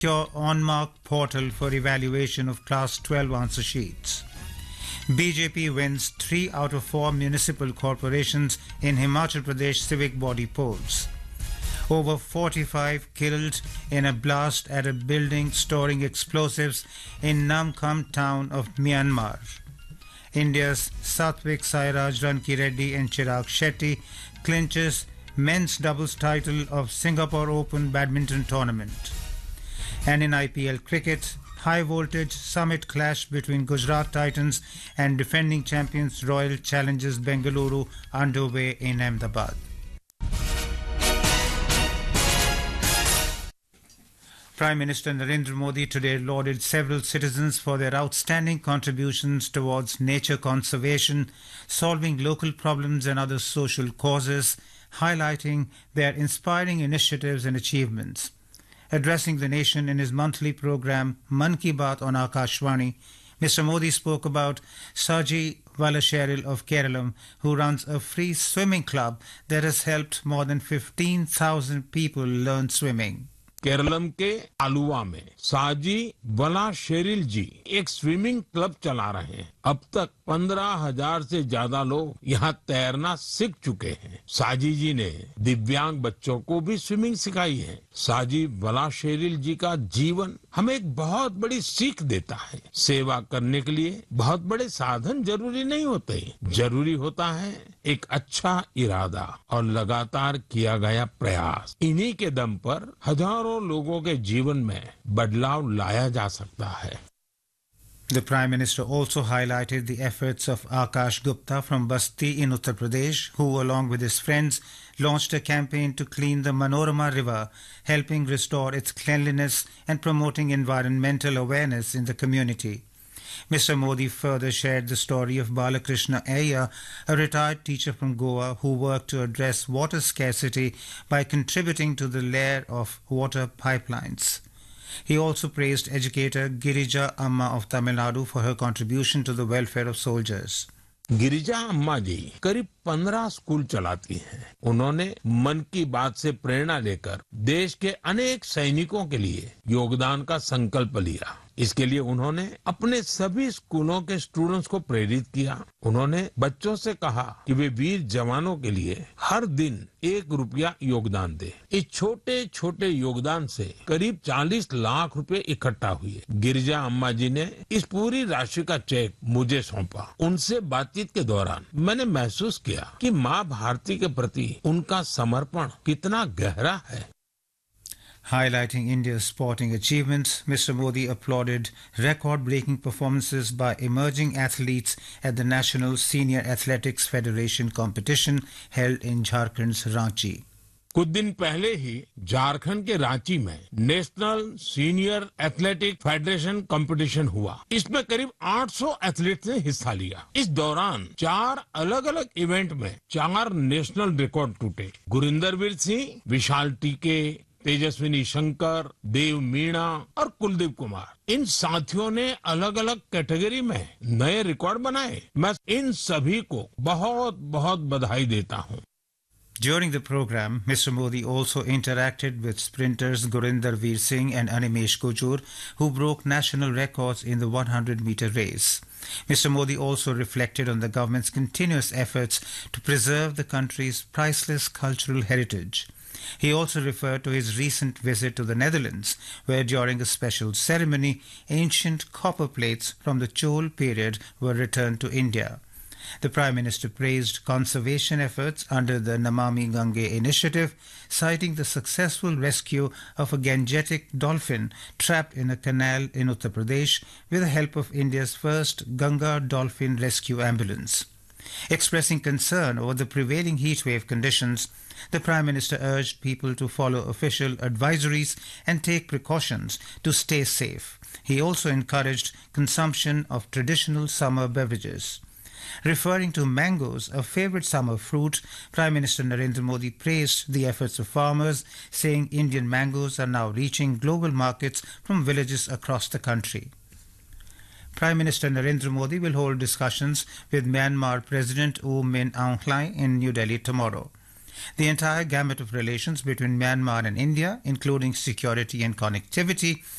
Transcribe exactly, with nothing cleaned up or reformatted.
Your OnMark portal for evaluation of Class twelve answer sheets. B J P wins three out of four municipal corporations in Himachal Pradesh civic body polls. Over forty-five killed in a blast at a building storing explosives in Namkham town of Myanmar. India's Satvik Sairaj Ranki Reddy and Chirag Shetty clinches men's doubles title of Singapore Open badminton tournament. And in I P L cricket, high voltage summit clash between Gujarat Titans and defending champions Royal Challengers Bengaluru underway in Ahmedabad. Prime Minister Narendra Modi today lauded several citizens for their outstanding contributions towards nature conservation, solving local problems and other social causes, highlighting their inspiring initiatives and achievements. Addressing the nation in his monthly program Mann Ki Baat on Akashvani, Mister Modi spoke about Saji Valascheril of Kerala, who runs a free swimming club that has helped more than fifteen thousand people learn swimming. Keralam के आलुवा में साजी वला Sherrill जी एक swimming club चला रहे हैं। अब तक पंद्रह हजार से ज्यादा लोग यहाँ तैरना सीख चुके हैं। साजी जी ने दिव्यांग बच्चों को भी स्विमिंग सिखाई है। साजी वला शेरिल जी का जीवन हमें एक बहुत बड़ी सीख देता है। सेवा करने के लिए बहुत बड़े साधन जरूरी नहीं होते, जरूरी होता है एक अच्छा इरादा और लगातार किया गया प्रयास। इन्हीं के दम पर हजारों लोगों के जीवन में बदलाव लाया जा सकता है। The Prime Minister also highlighted the efforts of Akash Gupta from Basti in Uttar Pradesh, who along with his friends launched a campaign to clean the Manorama River, helping restore its cleanliness and promoting environmental awareness in the community. Mister Modi further shared the story of Balakrishna Iyer, a retired teacher from Goa who worked to address water scarcity by contributing to the layer of water pipelines. He also praised educator Girija Amma of Tamil Nadu for her contribution to the welfare of soldiers. Girija अम्मा जी करीब पंद्रह school चलाती हैं। उन्होंने मन की बात से प्रेरणा लेकर देश के अनेक सैनिकों के लिए योगदान का संकल्प लिया। इसके लिए उन्होंने अपने सभी स्कूलों के स्टूडेंट्स को प्रेरित किया। उन्होंने बच्चों से कहा कि वे वीर जवानों के लिए हर दिन एक रुपया योगदान दे। इस छोटे छोटे योगदान से करीब चालीस लाख रुपए इकट्ठा हुए। गिरिजा अम्मा जी ने इस पूरी राशि का चेक मुझे सौंपा। उनसे बातचीत के दौरान मैंने महसूस किया कि माँ भारती के प्रति उनका समर्पण कितना गहरा है। Highlighting India's sporting achievements, Mister Modi applauded record-breaking performances by emerging athletes at the National Senior Athletics Federation competition held in Jharkhand's Ranchi. कुछ दिन पहले ही झारखंड के रांची में national senior athletic federation competition हुआ। इसमें करीब आठ सौ एथलीट्स ने हिस्सा लिया। इस दौरान चार अलग अलग इवेंट में चार नेशनल रिकॉर्ड टूटे। गुरिंदरवीर सिंह, विशाल टीके, तेजस्विनी शंकर, देव मीणा और कुलदीप कुमार, इन साथियों ने अलग अलग कैटेगरी में नए रिकॉर्ड बनाए। मैं इन सभी को बहुत बहुत बधाई देता हूँ। During the program, Mister Modi also interacted with sprinters Gurinder Veer Singh and Animesh Gujur, who broke national records in the one hundred meter race. Mister Modi also reflected on the government's continuous efforts to preserve the country's priceless cultural heritage. He also referred to his recent visit to the Netherlands, where during a special ceremony, ancient copper plates from the Chol period were returned to India. The Prime Minister praised conservation efforts under the Namami Gange initiative, citing the successful rescue of a Gangetic dolphin trapped in a canal in Uttar Pradesh with the help of India's first Ganga Dolphin Rescue Ambulance. Expressing concern over the prevailing heatwave conditions, the Prime Minister urged people to follow official advisories and take precautions to stay safe. He also encouraged consumption of traditional summer beverages. Referring to mangoes, a favourite summer fruit, Prime Minister Narendra Modi praised the efforts of farmers, saying Indian mangoes are now reaching global markets from villages across the country. Prime Minister Narendra Modi will hold discussions with Myanmar President U Min Aung Hlaing in New Delhi tomorrow. The entire gamut of relations between Myanmar and India, including security and connectivity,